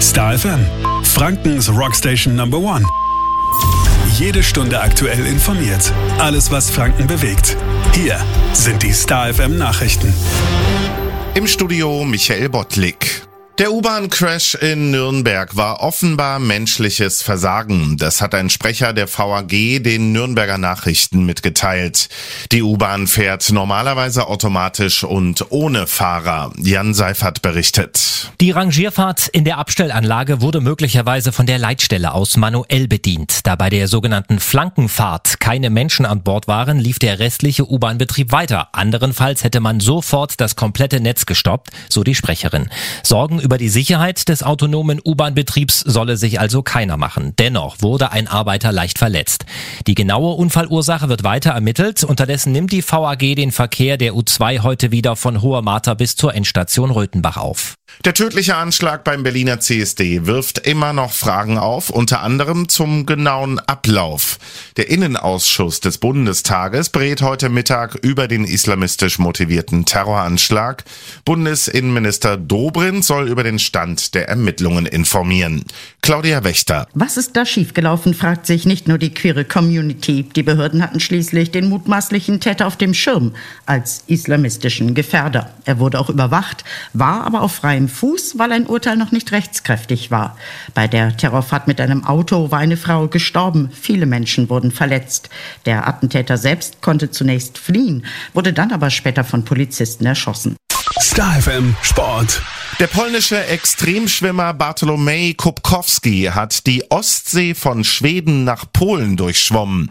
Star FM, Frankens Rockstation Number One. Jede Stunde aktuell informiert. Alles, was Franken bewegt. Hier sind die Star FM Nachrichten. Im Studio Michael Bottlik. Der U-Bahn-Crash in Nürnberg war offenbar menschliches Versagen. Das hat ein Sprecher der VAG den Nürnberger Nachrichten mitgeteilt. Die U-Bahn fährt normalerweise automatisch und ohne Fahrer. Jan Seifert berichtet. Die Rangierfahrt in der Abstellanlage wurde möglicherweise von der Leitstelle aus manuell bedient. Da bei der sogenannten Flankenfahrt keine Menschen an Bord waren, lief der restliche U-Bahn-Betrieb weiter. Anderenfalls hätte man sofort das komplette Netz gestoppt, so die Sprecherin. Sorgen über die Sicherheit des autonomen U-Bahn-Betriebs solle sich also keiner machen. Dennoch wurde ein Arbeiter leicht verletzt. Die genaue Unfallursache wird weiter ermittelt. Unterdessen nimmt die VAG den Verkehr der U2 heute wieder von Hoher Martha bis zur Endstation Röthenbach auf. Der tödliche Anschlag beim Berliner CSD wirft immer noch Fragen auf, unter anderem zum genauen Ablauf. Der Innenausschuss des Bundestages berät heute Mittag über den islamistisch motivierten Terroranschlag. Bundesinnenminister Dobrindt soll über den Stand der Ermittlungen informieren. Claudia Wächter. Was ist da schiefgelaufen, fragt sich nicht nur die queere Community. Die Behörden hatten schließlich den mutmaßlichen Täter auf dem Schirm als islamistischen Gefährder. Er wurde auch überwacht, war aber auf freiem Fuß, weil ein Urteil noch nicht rechtskräftig war. Bei der Terrorfahrt mit einem Auto war eine Frau gestorben. Viele Menschen wurden verletzt. Der Attentäter selbst konnte zunächst fliehen, wurde dann aber später von Polizisten erschossen. Star FM Sport. Der polnische Extremschwimmer Bartłomiej Kubkowski hat die Ostsee von Schweden nach Polen durchschwommen.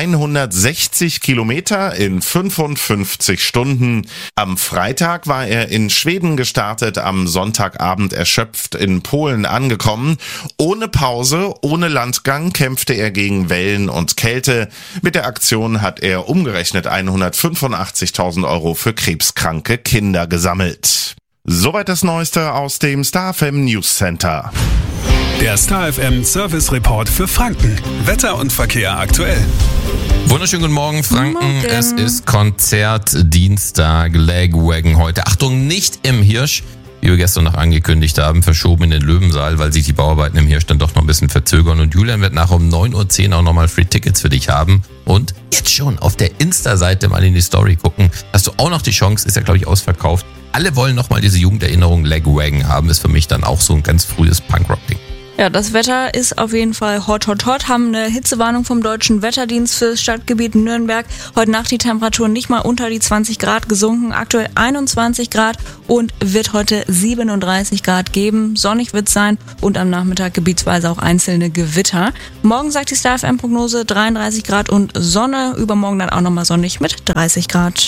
160 Kilometer in 55 Stunden. Am Freitag war er in Schweden gestartet, am Sonntagabend erschöpft in Polen angekommen. Ohne Pause, ohne Landgang kämpfte er gegen Wellen und Kälte. Mit der Aktion hat er umgerechnet 185.000 € für krebskranke Kinder gesammelt. Soweit das Neueste aus dem Star FM News Center. Der Star FM Service Report für Franken. Wetter und Verkehr aktuell. Wunderschönen guten Morgen, Franken. Morgen. Es ist Konzertdienstag, Lagwagon heute. Achtung, nicht im Hirsch, wie wir gestern noch angekündigt haben, verschoben in den Löwensaal, weil sich die Bauarbeiten im Hirsch dann doch noch ein bisschen verzögern. Und Julian wird nachher um 9.10 Uhr auch nochmal Free Tickets für dich haben. Und jetzt schon auf der Insta-Seite mal in die Story gucken. Hast du auch noch die Chance, ist ja glaube ich ausverkauft. Alle wollen nochmal diese Jugenderinnerung Lagwagon haben, ist für mich dann auch so ein ganz frühes Punkrock-Ding. Ja, das Wetter ist auf jeden Fall hot, hot, hot. Haben eine Hitzewarnung vom Deutschen Wetterdienst fürs Stadtgebiet Nürnberg. Heute Nacht die Temperatur nicht mal unter die 20 Grad gesunken. Aktuell 21 Grad und wird heute 37 Grad geben. Sonnig wird es sein und am Nachmittag gebietsweise auch einzelne Gewitter. Morgen sagt die Star FM-Prognose 33 Grad und Sonne. Übermorgen dann auch nochmal sonnig mit 30 Grad.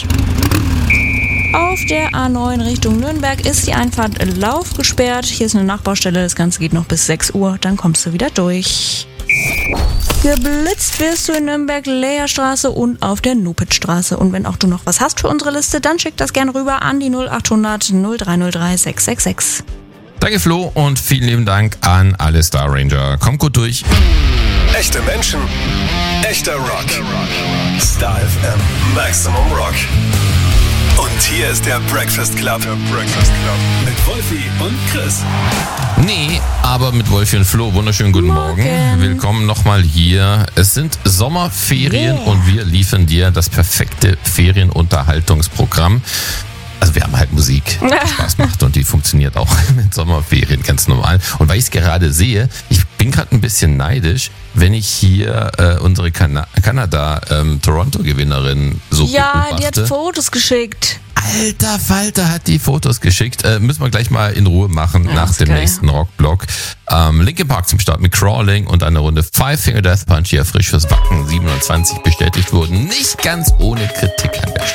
Auf der A9 Richtung Nürnberg ist die Einfahrt Lauf gesperrt. Hier ist eine Nachbaustelle, das Ganze geht noch bis 6 Uhr, dann kommst du wieder durch. Geblitzt wirst du in Nürnberg Leherstraße und auf der Nupitzstraße. Und wenn auch du noch was hast für unsere Liste, dann schick das gerne rüber an die 0800 0303 666. Danke Flo und vielen lieben Dank an alle Star Ranger. Kommt gut durch. Echte Menschen, echter Rock. Star FM Maximum Rock. Und hier ist der Breakfast Club. Mit Wolfi und Chris. Nee, aber mit Wolfi und Flo. Wunderschönen guten Morgen. Willkommen nochmal hier. Es sind Sommerferien und wir liefern dir das perfekte Ferienunterhaltungsprogramm. Also wir haben halt Musik, die Spaß macht und die funktioniert auch mit Sommerferien ganz normal. Und weil ich es gerade sehe, ich bin gerade ein bisschen neidisch, wenn ich hier unsere Kanada-Toronto-Gewinnerin so Ja, beobachte. die hat Fotos geschickt. Alter Falter hat die Fotos geschickt. Müssen wir gleich mal in Ruhe machen nach dem nächsten Rockblock. Linkin Park zum Start mit Crawling und eine Runde Five Finger Death Punch, die ja frisch fürs Wacken 27 bestätigt wurden. Nicht ganz ohne Kritik an der Stelle.